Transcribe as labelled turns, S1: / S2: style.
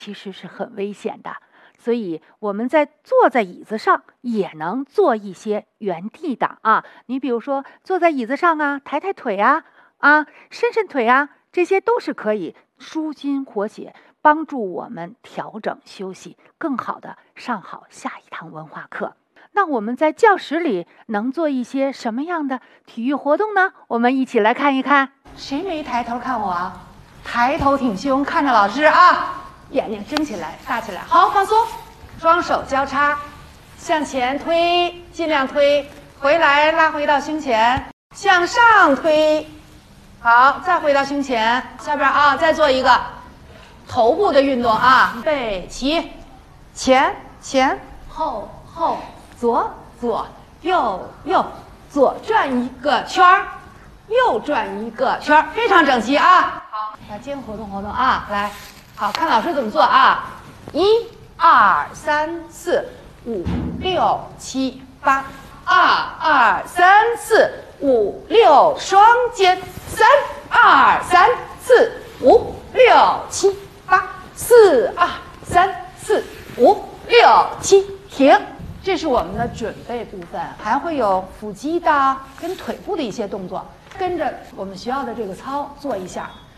S1: 其实是很危险的。所以我们在坐在椅子上也能做一些原地的啊。你比如说坐在椅子上啊，抬抬腿啊，伸伸腿啊，这些都是可以舒筋活血，帮助我们调整休息，更好的上好下一堂文化课。那我们在教室里能做一些什么样的体育活动呢？我们一起来看一看。谁没抬头看我啊？抬头挺胸看着老师啊，眼睛睁起来大起来，好，放松，双手交叉向前推，尽量推回来，拉回到胸前，向上推，好，再回到胸前。下边啊，再做一个头部的运动啊，预备起，前前后后，左左右右，左转一个圈儿，右转一个圈儿，非常整齐啊。好，把肩活动活动啊，来，好看老师怎么做啊？1、2、3、4、5、6、7、8，2、2、3、4、5、6，双肩，3、2、3、4、5、6、7、8，4、2、3、4、5、6、7，停。这是我们的准备部分，还会有腹肌的跟腿部的一些动作，跟着我们学校的这个操做一下。